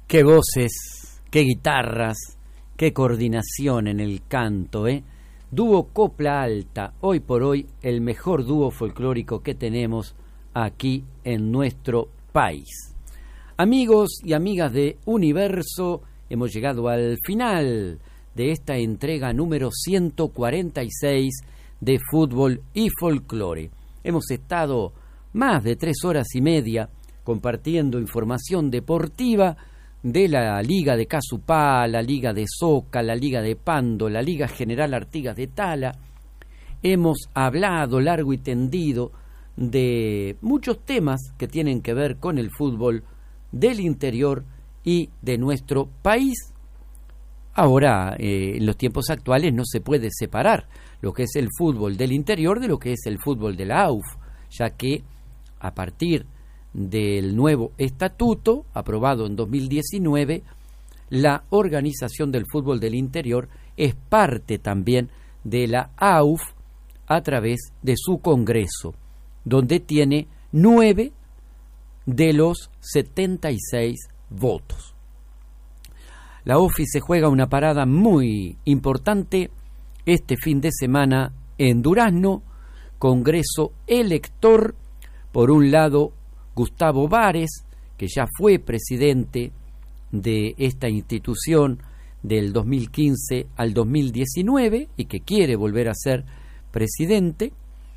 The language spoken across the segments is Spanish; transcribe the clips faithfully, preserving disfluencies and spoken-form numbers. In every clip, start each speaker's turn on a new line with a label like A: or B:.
A: Qué voces, qué guitarras, qué coordinación en el canto, ¿eh? Dúo Copla Alta, hoy por hoy el mejor dúo folclórico que tenemos aquí en nuestro país. Amigos y amigas de Universo, hemos llegado al final de esta entrega número ciento cuarenta y seis de Fútbol y Folclore. Hemos estado más de tres horas y media compartiendo información deportiva de la Liga de Casupá, la Liga de Soca, la Liga de Pando, la Liga General Artigas de Tala. Hemos hablado largo y tendido de muchos temas que tienen que ver con el fútbol del interior y de nuestro país. Ahora, eh, en los tiempos actuales no se puede separar lo que es el fútbol del interior de lo que es el fútbol de la A U F, ya que a partir del nuevo estatuto aprobado en dos mil diecinueve, la organización del fútbol del interior es parte también de la A U F a través de su congreso, donde tiene nueve de los setenta y seis votos. La O F I se juega una parada muy importante este fin de semana en Durazno, congreso elector. Por un lado, Gustavo Vares, que ya fue presidente de esta institución del dos mil quince al dos mil diecinueve y que quiere volver a ser presidente,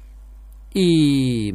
A: y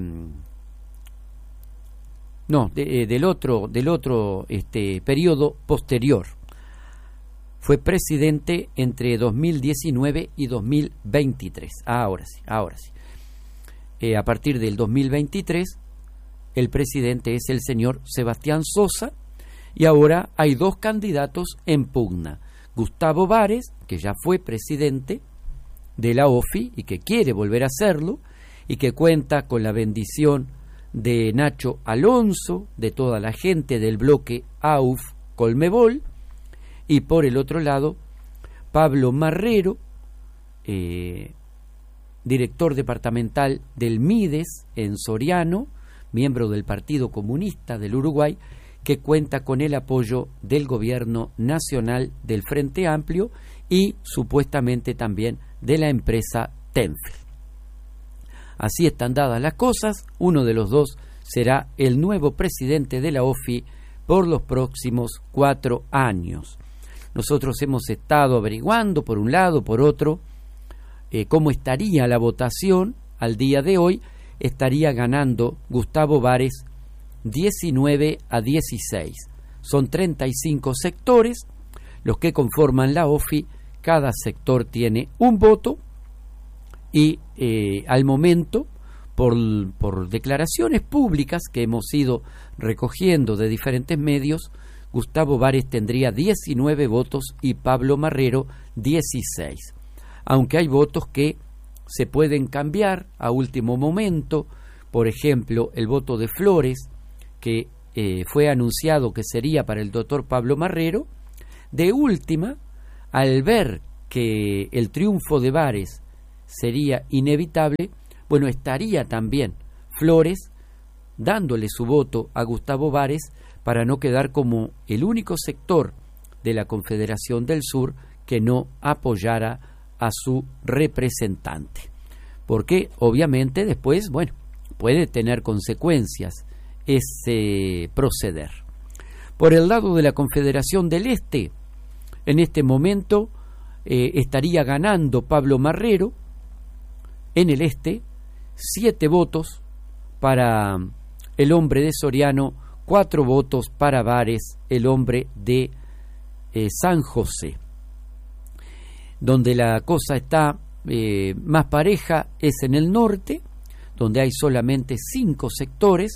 A: no, de, del otro, del otro este, periodo posterior. Fue presidente entre dos mil diecinueve y dos mil veintitrés. Ahora sí, ahora sí. Eh, a partir del dos mil veintitrés, el presidente es el señor Sebastián Sosa, y ahora hay dos candidatos en pugna. Gustavo Vares, que ya fue presidente de la O F I y que quiere volver a hacerlo, y que cuenta con la bendición de Nacho Alonso, de toda la gente del bloque A U F Colmebol. Y por el otro lado, Pablo Marrero, eh, director departamental del Mides en Soriano, miembro del Partido Comunista del Uruguay, que cuenta con el apoyo del gobierno nacional del Frente Amplio y supuestamente también de la empresa Tenfel. Así están dadas las cosas, uno de los dos será el nuevo presidente de la O F I por los próximos cuatro años. Nosotros hemos estado averiguando por un lado, por otro, eh, cómo estaría la votación. Al día de hoy estaría ganando Gustavo Vares diecinueve a dieciséis. Son treinta y cinco sectores los que conforman la O F I. Cada sector tiene un voto y eh, al momento, por, por declaraciones públicas que hemos ido recogiendo de diferentes medios, Gustavo Vares tendría diecinueve votos y Pablo Marrero dieciséis. Aunque hay votos que se pueden cambiar a último momento, por ejemplo, el voto de Flores, que eh, fue anunciado que sería para el doctor Pablo Marrero. De última, al ver que el triunfo de Vares sería inevitable, bueno, estaría también Flores dándole su voto a Gustavo Vares para no quedar como el único sector de la Confederación del Sur que no apoyara a su representante. Porque obviamente después, bueno, puede tener consecuencias ese proceder. Por el lado de la Confederación del Este, en este momento eh, estaría ganando Pablo Marrero en el Este, siete votos para el hombre de Soriano, cuatro votos para Vares, el hombre de eh, San José. Donde la cosa está eh, más pareja es en el norte, donde hay solamente cinco sectores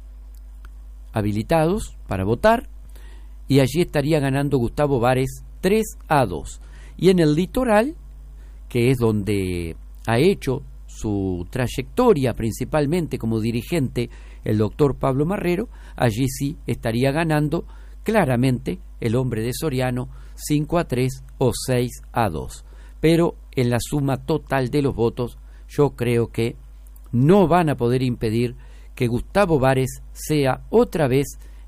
A: habilitados para votar, y allí estaría ganando Gustavo Vares tres a dos. Y en el litoral, que es donde ha hecho su trayectoria principalmente como dirigente el doctor Pablo Marrero, allí sí estaría ganando claramente el hombre de Soriano cinco a tres o seis a dos. Pero en la suma total de los votos, yo creo que no van a poder impedir que Gustavo Vares sea otra vez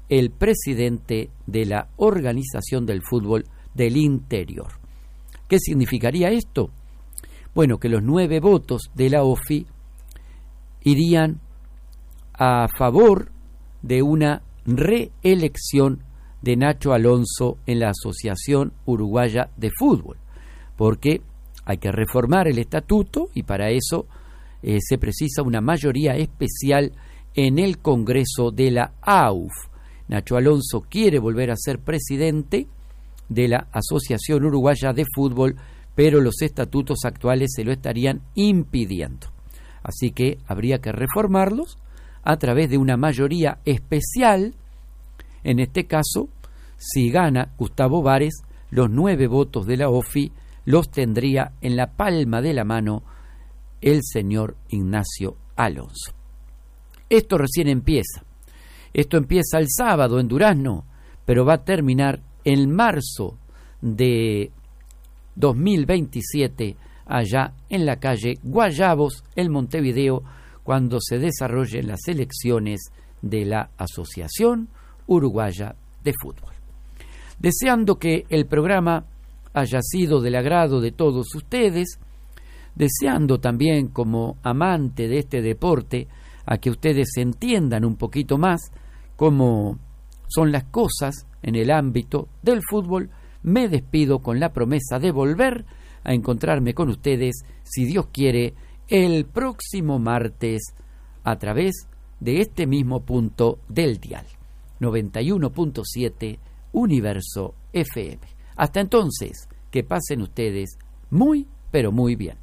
A: el presidente de la Organización del Fútbol del Interior. ¿Qué significaría esto? Bueno, que los nueve votos de la O F I irían a favor de una reelección de Nacho Alonso en la Asociación Uruguaya de Fútbol, porque hay que reformar el estatuto y para eso eh, se precisa una mayoría especial en el Congreso de la A U F. Nacho Alonso quiere volver a ser presidente de la Asociación Uruguaya de Fútbol, pero los estatutos actuales se lo estarían impidiendo. Así que habría que reformarlos a través de una mayoría especial. En este caso, si gana Gustavo Vares, los nueve votos de la O F I los tendría en la palma de la mano el señor Ignacio Alonso. Esto recién empieza. Esto empieza el sábado en Durazno, pero va a terminar en marzo de dos mil veintisiete allá en la calle Guayabos, en Montevideo, cuando se desarrollen las elecciones de la Asociación Uruguaya de Fútbol. Deseando que el programa haya sido del agrado de todos ustedes, deseando también como amante de este deporte a que ustedes entiendan un poquito más cómo son las cosas en el ámbito del fútbol, me despido con la promesa de volver a encontrarme con ustedes, si Dios quiere, el próximo martes a través de este mismo punto del dial, noventa y uno punto siete Universo F M. Hasta entonces, que pasen ustedes muy, pero muy bien.